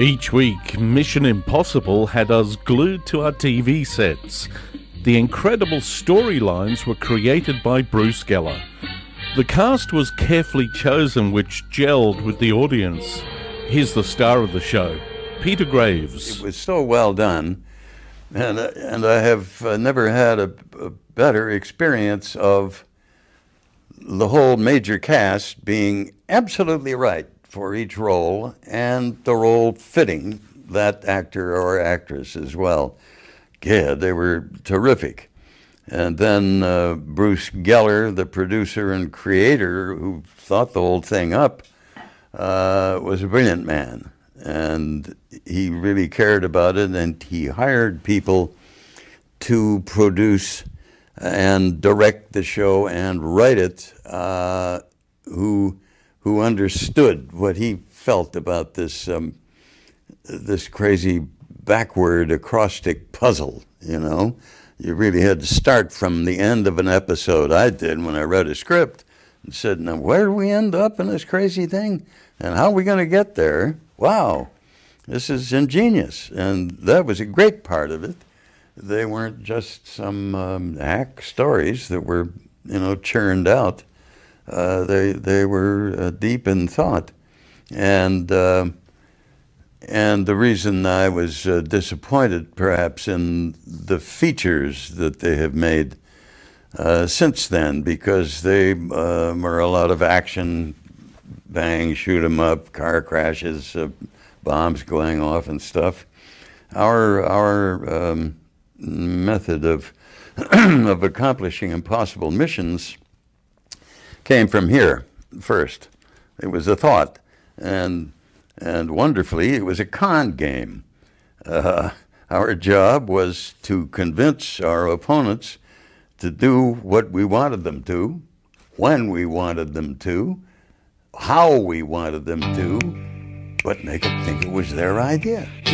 Each week, Mission Impossible had us glued to our TV sets. The incredible storylines were created by Bruce Geller. The cast was carefully chosen, which gelled with the audience. Here's the star of the show, Peter Graves. It was so well done, and I have never had a better experience of the whole major cast being absolutely right for each role, and the role fitting that actor or actress as well. Yeah, they were terrific. And then Bruce Geller, the producer and creator who thought the whole thing up, was a brilliant man. And he really cared about it, and he hired people to produce and direct the show and write it who understood what he felt about this this crazy backward acrostic puzzle, you know. You really had to start from the end of an episode. I did when I read a script and said, now where do we end up in this crazy thing? And how are we going to get there? Wow, this is ingenious. And that was a great part of it. They weren't just some hack stories that were, you know, churned out. They were deep in thought. And the reason I was disappointed, perhaps, in the features that they have made since then, because they were a lot of action, bang, shoot 'em up, car crashes, bombs going off and stuff. Our method of of accomplishing impossible missions came from here first. It was a thought, and wonderfully, it was a con game. Our job was to convince our opponents to do what we wanted them to, when we wanted them to, how we wanted them to, but make them think it was their idea.